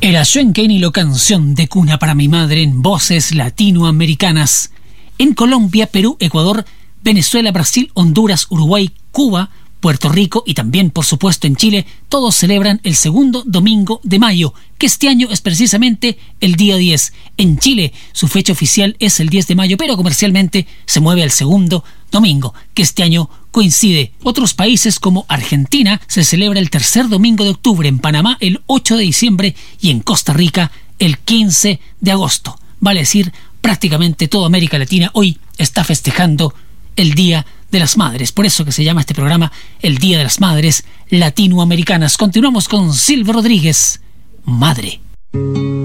Era Joan Kenilo, canción de cuna para mi madre, en voces latinoamericanas. En Colombia, Perú, Ecuador, Venezuela, Brasil, Honduras, Uruguay, Cuba, Puerto Rico y también, por supuesto, en Chile, todos celebran el segundo domingo de mayo, que este año es precisamente el día 10. En Chile, su fecha oficial es el 10 de mayo, pero comercialmente se mueve al segundo domingo, que este año coincide. Otros países como Argentina se celebra el tercer domingo de octubre, en Panamá el 8 de diciembre y en Costa Rica el 15 de agosto. Vale decir, prácticamente toda América Latina hoy está festejando el Día de las Madres. Por eso que se llama este programa el Día de las Madres Latinoamericanas. Continuamos con Silvio Rodríguez, Madre.